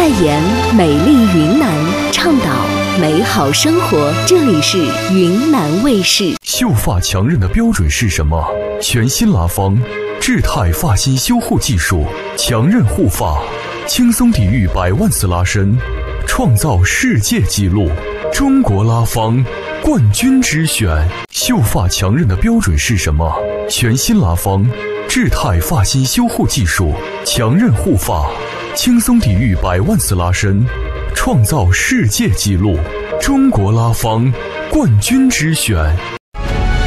代言美丽云南，倡导美好生活。这里是云南卫视。 秀发强韧的标准是什么？全新拉芳智泰发型修护技术，强韧护发，轻松抵御100万次拉伸，创造世界纪录。中国拉芳冠军之选。秀发强韧的标准是什么？全新拉芳智泰发型修护技术，强韧护发，轻松抵御100万次拉伸，创造世界纪录。中国拉芳冠军之选。